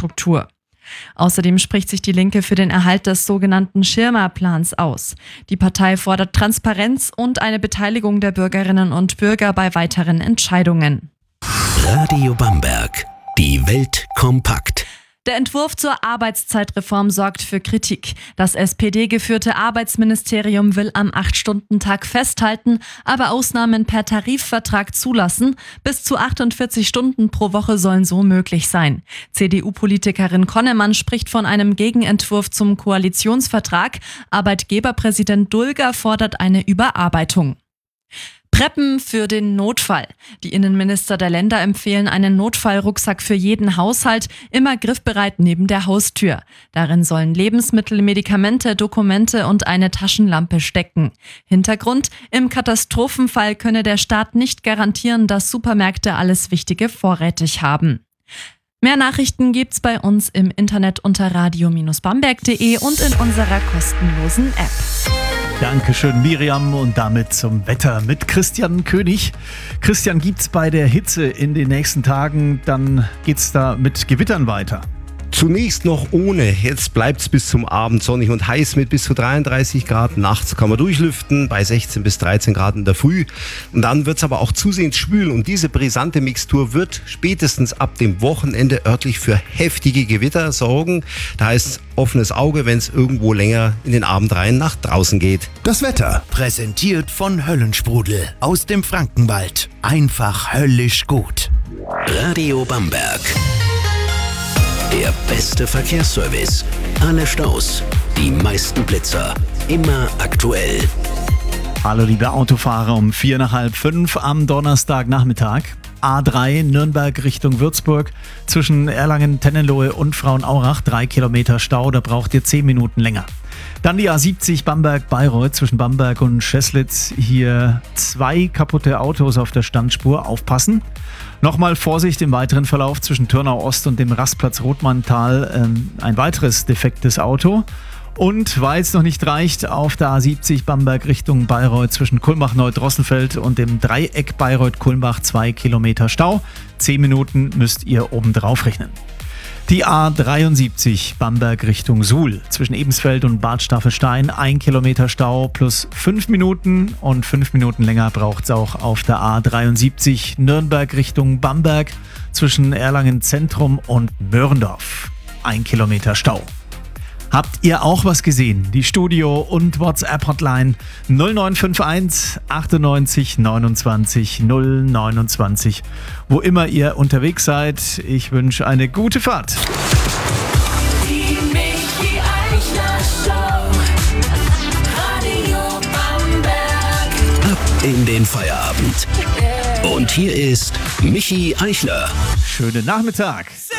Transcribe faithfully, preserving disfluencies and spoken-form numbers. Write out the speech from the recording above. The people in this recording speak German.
Infrastruktur. Außerdem spricht sich die Linke für den Erhalt des sogenannten Schirmer-Plans aus. Die Partei fordert Transparenz und eine Beteiligung der Bürgerinnen und Bürger bei weiteren Entscheidungen. Radio Bamberg. Die Welt kompakt. Der Entwurf zur Arbeitszeitreform sorgt für Kritik. Das S P D-geführte Arbeitsministerium will am acht-Stunden-Tag festhalten, aber Ausnahmen per Tarifvertrag zulassen. Bis zu achtundvierzig Stunden pro Woche sollen so möglich sein. C D U-Politikerin Konnemann spricht von einem Gegenentwurf zum Koalitionsvertrag. Arbeitgeberpräsident Dulger fordert eine Überarbeitung. Preppen für den Notfall. Die Innenminister der Länder empfehlen einen Notfallrucksack für jeden Haushalt, immer griffbereit neben der Haustür. Darin sollen Lebensmittel, Medikamente, Dokumente und eine Taschenlampe stecken. Hintergrund: Im Katastrophenfall könne der Staat nicht garantieren, dass Supermärkte alles Wichtige vorrätig haben. Mehr Nachrichten gibt's bei uns im Internet unter radio Bindestrich bamberg punkt de und in unserer kostenlosen App. Dankeschön, Miriam. Und damit zum Wetter mit Christian König. Christian, gibt's bei der Hitze in den nächsten Tagen, dann geht's da mit Gewittern weiter? Zunächst noch ohne. Jetzt bleibt es bis zum Abend sonnig und heiß mit bis zu dreiunddreißig Grad. Nachts kann man durchlüften bei sechzehn bis dreizehn Grad in der Früh. Und dann wird es aber auch zusehends schwül. Und diese brisante Mixtur wird spätestens ab dem Wochenende örtlich für heftige Gewitter sorgen. Da heißt offenes Auge, wenn es irgendwo länger in den Abend rein nach draußen geht. Das Wetter präsentiert von Höllensprudel aus dem Frankenwald. Einfach höllisch gut. Radio Bamberg. Der beste Verkehrsservice. Alle Staus, die meisten Blitzer. Immer aktuell. Hallo liebe Autofahrer, um vier nach halb fünf am Donnerstagnachmittag. A drei Nürnberg Richtung Würzburg. Zwischen Erlangen, Tennenlohe und Frauenaurach drei Kilometer Stau, da braucht ihr zehn Minuten länger. Dann die A siebzig Bamberg-Bayreuth zwischen Bamberg und Scheslitz. Hier zwei kaputte Autos auf der Standspur. Aufpassen. Nochmal Vorsicht im weiteren Verlauf zwischen Turnau Ost und dem Rastplatz Rotmanntal. Ähm, ein weiteres defektes Auto. Und weil es noch nicht reicht, auf der A siebzig Bamberg Richtung Bayreuth zwischen Kulmbach-Neudrosselfeld und dem Dreieck Bayreuth-Kulmbach zwei Kilometer Stau. Zehn Minuten müsst ihr oben drauf rechnen. Die A dreiundsiebzig Bamberg Richtung Suhl zwischen Ebensfeld und Bad Staffelstein ein Kilometer Stau plus fünf Minuten und fünf Minuten länger braucht es auch auf der A dreiundsiebzig Nürnberg Richtung Bamberg zwischen Erlangen Zentrum und Möhrendorf. Ein Kilometer Stau. Habt ihr auch was gesehen? Die Studio- und WhatsApp-Hotline null neun fünf eins achtundneunzig neunundzwanzig null neunundzwanzig. Wo immer ihr unterwegs seid, ich wünsche eine gute Fahrt. Die Michi Eichler Show. Radio Bamberg. Ab in den Feierabend. Und hier ist Michi Eichler. Schönen Nachmittag.